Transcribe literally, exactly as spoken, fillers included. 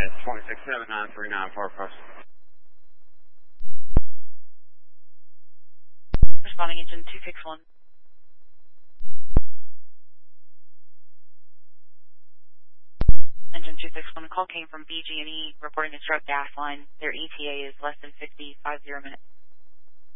minutes, twenty-six seven nine three nine four cross. Responding engine two six one. Engine two six one, call came from B G and E reporting a struck gas line. Their E T A is less than fifty, five zero minutes.